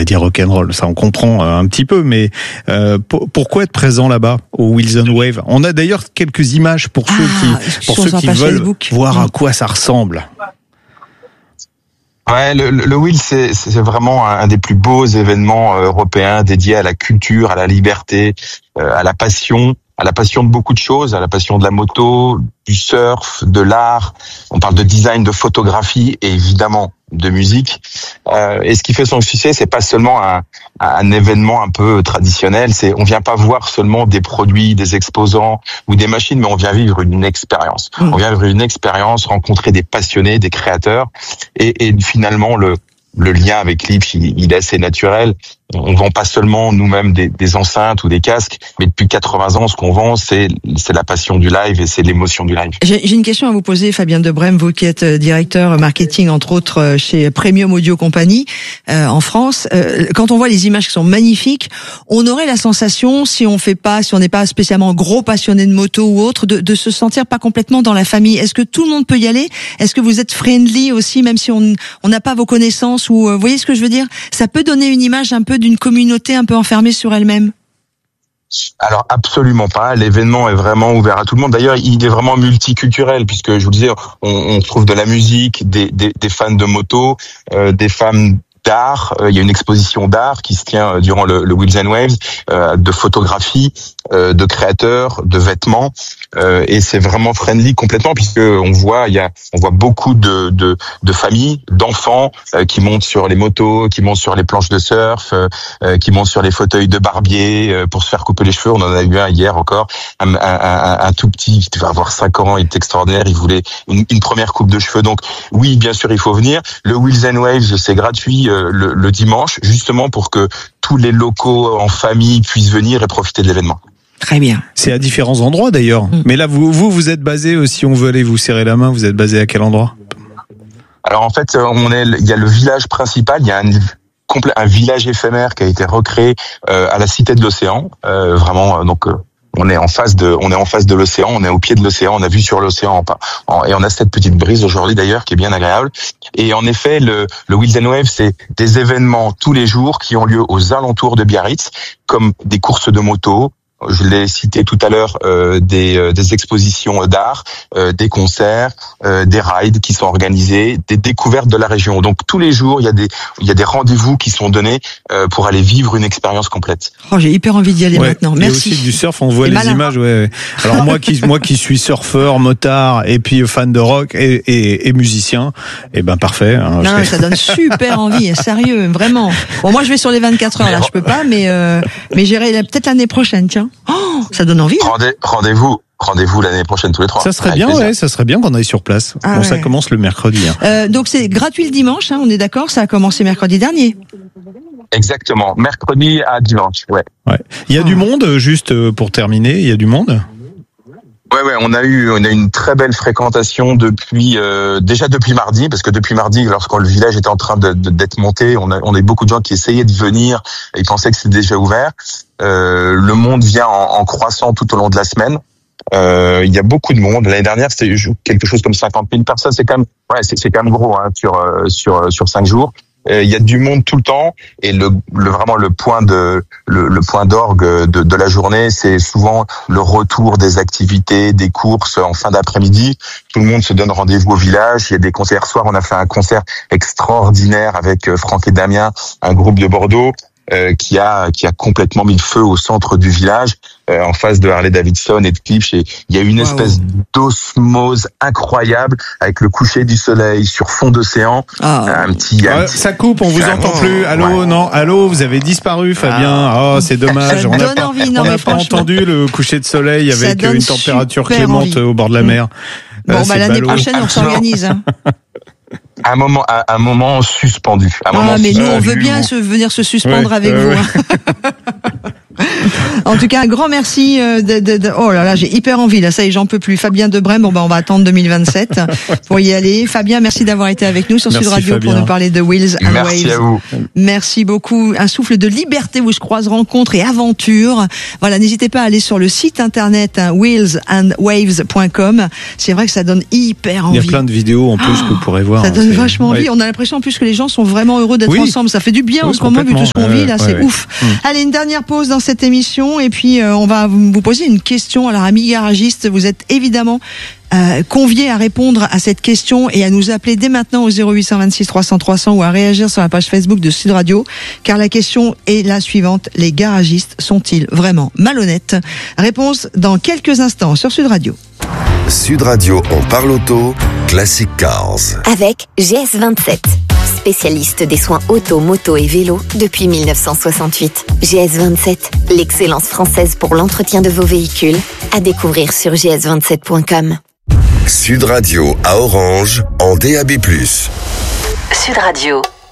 j'allais dire rock'n'roll, ça on comprend un petit peu, mais pourquoi être présent là-bas au Wheels and Wave? On a d'ailleurs quelques images pour ceux qui veulent Facebook. Voir à quoi ça ressemble. Ouais, le Wheels, c'est vraiment un des plus beaux événements européens dédiés à la culture, à la liberté, à la passion de beaucoup de choses, à la passion de la moto, du surf, de l'art. On parle de design, de photographie et évidemment de musique. Et ce qui fait son succès, c'est pas seulement un événement un peu traditionnel. On vient pas voir seulement des produits, des exposants ou des machines, mais on vient vivre une expérience. On vient vivre une expérience, rencontrer des passionnés, des créateurs, et finalement le lien avec Klipsch, il est assez naturel. On vend pas seulement nous-mêmes des enceintes ou des casques, mais depuis 80 ans, ce qu'on vend, c'est la passion du live et c'est l'émotion du live. J'ai une question à vous poser, Fabien Debrem, vous qui êtes directeur marketing, entre autres, chez Premium Audio Company, en France. Quand on voit les images qui sont magnifiques, on aurait la sensation, si on n'est pas spécialement gros passionné de moto ou autre, de se sentir pas complètement dans la famille. Est-ce que tout le monde peut y aller? Est-ce que vous êtes friendly aussi, même si on n'a pas vos connaissances ou, vous voyez ce que je veux dire? Ça peut donner une image un peu d'une communauté un peu enfermée sur elle-même? Alors absolument pas. L'événement est vraiment ouvert à tout le monde. D'ailleurs, il est vraiment multiculturel puisque je vous disais, on trouve de la musique, des fans de moto, des fans d'art. Il y a une exposition d'art qui se tient durant le Wheels and Waves, de photographie, de créateurs, de vêtements, et c'est vraiment friendly complètement puisque on voit beaucoup de familles, d'enfants qui montent sur les motos, qui montent sur les planches de surf, qui montent sur les fauteuils de barbier pour se faire couper les cheveux. On en a eu un hier encore, un tout petit qui devait avoir 5 ans, il était extraordinaire, il voulait une première coupe de cheveux. Donc oui, bien sûr, il faut venir. Le Wheels and Waves, c'est gratuit le dimanche, justement pour que tous les locaux en famille puissent venir et profiter de l'événement. Très bien. C'est à différents endroits d'ailleurs. Mais là, vous êtes basé, si on veut aller vous serrer la main, vous êtes basé à quel endroit? Alors en fait, il y a le village principal, il y a un village éphémère qui a été recréé à la Cité de l'Océan, vraiment donc. On est en face de l'océan, on est au pied de l'océan, on a vu sur l'océan et on a cette petite brise aujourd'hui d'ailleurs qui est bien agréable. Et en effet, le Wheels and Waves, c'est des événements tous les jours qui ont lieu aux alentours de Biarritz, comme des courses de moto. Je l'ai cité tout à l'heure, des expositions d'art, des concerts, des rides qui sont organisés, des découvertes de la région. Donc tous les jours, il y a des rendez-vous qui sont donnés pour aller vivre une expérience complète. Oh, j'ai hyper envie d'y aller maintenant. Merci. Il y a aussi du surf, on voit les images. Ouais. Alors moi qui suis surfeur, motard et puis fan de rock et musicien, et ben parfait. Hein, non, ça donne super envie, sérieux, vraiment. Bon, moi je vais sur les 24 heures là, je peux pas, mais j'irai peut-être l'année prochaine, tiens. Oh, ça donne envie. Rendez-vous l'année prochaine tous les 3. Ça serait bien, ça serait bien qu'on aille sur place. Ça commence le mercredi. Donc c'est gratuit le dimanche, on est d'accord, ça a commencé mercredi dernier. Exactement, mercredi à dimanche, ouais. Il y a du monde, juste pour terminer, il y a du monde. Ouais, on a eu une très belle fréquentation depuis mardi, parce que depuis mardi, lorsque le village était en train d'être monté, on a eu beaucoup de gens qui essayaient de venir, et ils pensaient que c'était déjà ouvert. Le monde vient en croissant tout au long de la semaine. Il y a beaucoup de monde. L'année dernière, c'était quelque chose comme 50 000 personnes. C'est quand même gros, hein, sur 5 jours. Il y a du monde tout le temps, et vraiment le point d'orgue de la journée, c'est souvent le retour des activités, des courses en fin d'après-midi. Tout le monde se donne rendez-vous au village. Il y a des concerts. Hier soir, on a fait un concert extraordinaire avec Franck et Damien, un groupe de Bordeaux. Qui a complètement mis le feu au centre du village, en face de Harley Davidson et de Klipsch, et il y a une espèce d'osmose incroyable avec le coucher du soleil sur fond d'océan. Ça coupe, on vous entend plus. Allô, non, allô, vous avez disparu, Fabien. Oh, c'est dommage. On n'a pas entendu le coucher de soleil avec une température clémente au bord de la mer. Bon, l'année prochaine, on s'organise. Un moment suspendu. Mais nous, on veut bien venir se suspendre avec vous. Hein. En tout cas, un grand merci oh là là, j'ai hyper envie là, ça y est, j'en peux plus. Fabien Debrem, bon on va attendre 2027 pour y aller. Fabien, merci d'avoir été avec nous sur Sud Radio pour nous parler de Wheels and Waves. Merci à vous. Merci beaucoup. Un souffle de liberté où je croise rencontres et aventures. Voilà, n'hésitez pas à aller sur le site internet wheelsandwaves.com. C'est vrai que ça donne hyper envie. Il y a plein de vidéos en plus que vous pourrez voir. Ça donne vachement envie. On a l'impression en plus que les gens sont vraiment heureux d'être ensemble. Ça fait du bien en ce moment vu tout ce qu'on vit là, c'est ouf. Allez, une dernière pause dans cette émission et puis on va vous poser une question. Alors amis garagistes, vous êtes évidemment conviés à répondre à cette question et à nous appeler dès maintenant au 0826 300 300 ou à réagir sur la page Facebook de Sud Radio, car la question est la suivante: les garagistes sont-ils vraiment malhonnêtes? Réponse dans quelques instants sur Sud Radio. Sud Radio, on parle auto, Classic Cars. Avec GS27, spécialiste des soins auto, moto et vélo depuis 1968. GS27, l'excellence française pour l'entretien de vos véhicules. À découvrir sur gs27.com. Sud Radio à Orange, en DAB+. Sud Radio.